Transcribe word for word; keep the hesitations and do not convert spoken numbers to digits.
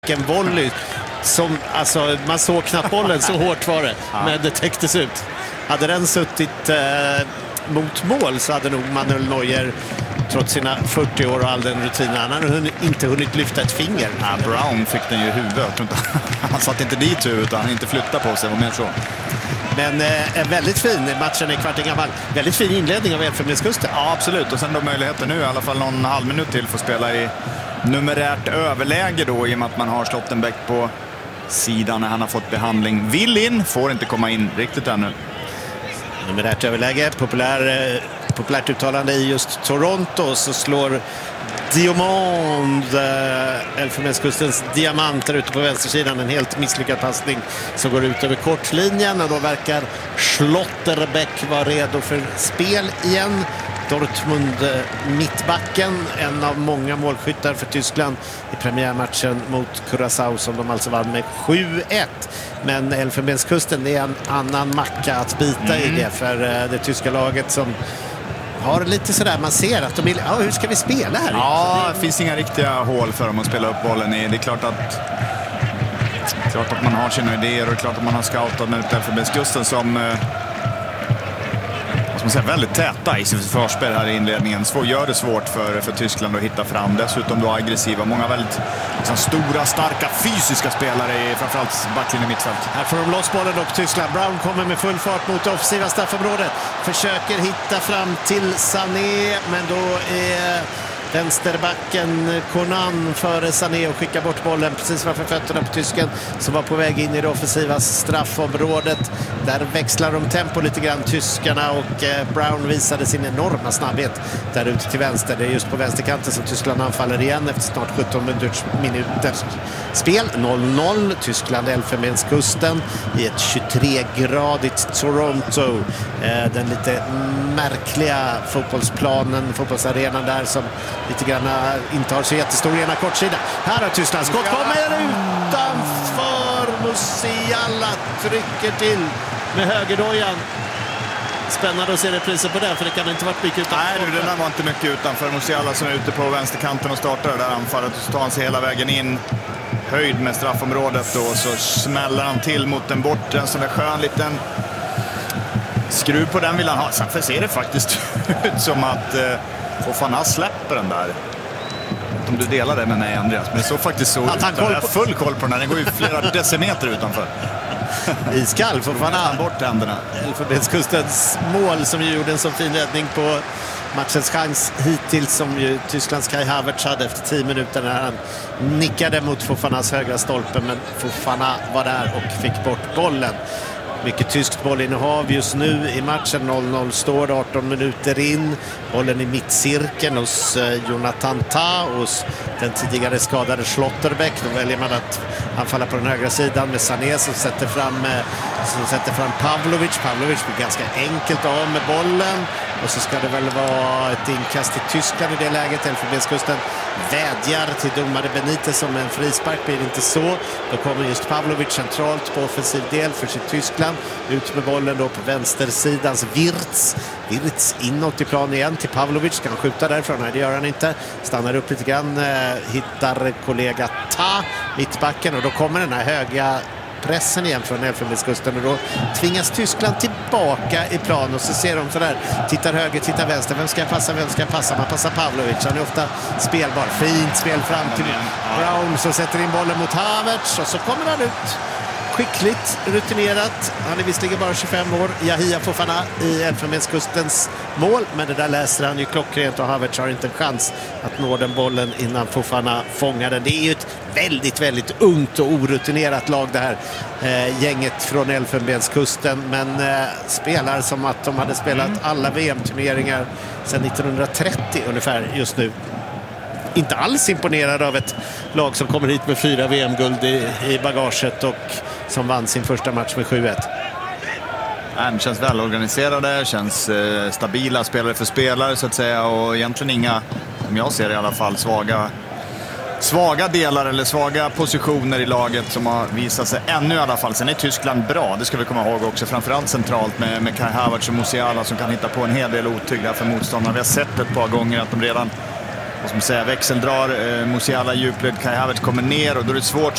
En volley som, alltså man såg knappt bollen, så hårt var det, ja. Men det täcktes ut. Hade den suttit eh, mot mål så hade nog Manuel Neuer, trots sina fyrtio år och all den rutinen, han hade hunnit, inte hunnit lyfta ett finger. Ja, Brown fick den ju i huvudet. Han satt inte dit utan han inte flytta på sig, var mer så. Men eh, väldigt fin, matchen är kvarten gammal. Väldigt fin inledning av Elfenbenskusten. Ja, absolut. Och sen då möjligheten nu, i alla fall någon halv minut till, för att spela i numerärt överläge då, i och med att man har Slottenbeck på sidan när han har fått behandling. Vill in, får inte komma in riktigt ännu. Numerärt överläge, populär, eh, populärt uttalande i just Toronto, så slår Diamond, eh, Elfenbenskustens diamanter ute på vänstersidan, en helt misslyckad passning som går ut över kortlinjen, och då verkar Schlotterbeck vara redo för spel igen. Dortmund, eh, mittbacken, en av många målskyttar för Tyskland i premiärmatchen mot Curaçao, som de alltså vann med sju ett. Men Elfenbenskusten, det är en annan macka att bita mm. i det för eh, det tyska laget, som har lite sådär, man ser att de vill, ja, hur ska vi spela här? Ja, det finns inga riktiga hål för dem att spela upp bollen i. Det är klart att klart att man har sina idéer, och det är klart att man har scoutat med Elfenbenskusten som eh, som säger, väldigt täta i sitt förspel här i inledningen. Svår, gör det svårt för, för Tyskland att hitta fram. Dessutom då aggressiva. Många väldigt liksom, stora, starka, fysiska spelare i framförallt backlinjen i mittfält. Här får de loss bollen och Tyskland. Brown kommer med full fart mot det offensiva straffområdet. Försöker hitta fram till Sané, men då är vänsterbacken Conan före Sané och skickar bort bollen precis framför fötterna på tysken som var på väg in i det offensiva straffområdet. Där växlar de tempo lite grann, tyskarna, och eh, Brown visade sin enorma snabbhet där ute till vänster. Det är just på vänsterkanten som Tyskland anfaller igen efter snart sjutton minuters spel. noll noll, Tyskland Elfenbenskusten i ett tjugotre-gradigt Toronto. Eh, den lite märkliga fotbollsplanen, fotbollsarenan där, som lite grann inte har så jättestor ena kortsida. Här har Tyskland skott, kommer utanför. Musiala trycker till med högerdojan. Spännande att se repriser på det, för det kan inte varit mycket utanför. Nej, du, den där var inte mycket utanför. Musiala som är ute på vänsterkanten och startar det där anfallet, och så tar han sig hela vägen in, höjd med straffområdet, och så smäller han till mot en bort, en sån där skön liten skruv på den vill han ha. Sen ser det faktiskt ut som att eh, Fofana släpper den där. Om du delar det med mig, Andreas, men det såg faktiskt så ut. Jag har full koll på den. Den går ju flera decimeter utanför. Iskall Fofana. Han bort händerna. Elfenbenskustens mål, som ju gjorde en så fin räddning på matchens chans hittills, som ju Tysklands Kai Havertz hade efter tio minuter när han nickade mot Fofanas högra stolpe, men Fofana var där och fick bort bollen. Mycket tyskt bollinnehav just nu i matchen. noll noll står arton minuter in. Bollen i mittcirkeln hos Jonathan Tah, hos den tidigare skadade Schlotterbeck. Då väljer man att anfalla på den högra sidan med Sané som sätter fram, som sätter fram Pavlovic. Pavlovic blir ganska enkelt av med bollen. Och så ska det väl vara ett inkast till Tyskland i det läget. Elfenbenskusten vädjar till domare Benitez som en frispark, blir inte så. Då kommer just Pavlovic centralt på offensiv del för sitt Tyskland. Ut med bollen då på vänstersidans Wirtz. Wirtz inåt i plan igen till Pavlovic. Kan skjuta därifrån? Nej, det gör han inte. Stannar upp lite grann. Eh, hittar kollega Ta, mittbacken. Och då kommer den här höga pressen igen från Elfenbenskusten, och då tvingas Tyskland tillbaka i plan, och så ser de sådär, tittar höger, tittar vänster, vem ska jag passa, vem ska jag passa? Man passar Pavlovic, han är ofta spelbar, fint spel fram till Brown som sätter in bollen mot Havertz, och så kommer han ut skickligt, rutinerat. Han är visserligen bara tjugofem år, Yahia Fofana i Elfenbenskustens mål, men det där läser han ju klockrent, och Havertz har inte en chans att nå den bollen innan Fofana fångar den. Det är ju ett väldigt, väldigt ungt och orutinerat lag det här eh, gänget från Elfenbenskusten, men eh, spelar som att de hade spelat alla V M-turneringar sedan nittonhundratrettio ungefär just nu. Inte alls imponerad av ett lag som kommer hit med fyra V M-guld i, i bagaget och som vann sin första match med sju ett. Det känns välorganiserade, känns eh, stabila spelare för spelare så att säga, och egentligen inga, som jag ser i alla fall, svaga svaga delar eller svaga positioner i laget som har visat sig ännu i alla fall. Sen är Tyskland bra, det ska vi komma ihåg också, framförallt centralt med, med Kai Havertz och Musiala som kan hitta på en hel del otyggliga för motståndarna. Vi har sett ett par gånger att de redan, vad ska man säga, växeldrar, eh, Musiala djupled, Kai Havertz kommer ner, och då är det svårt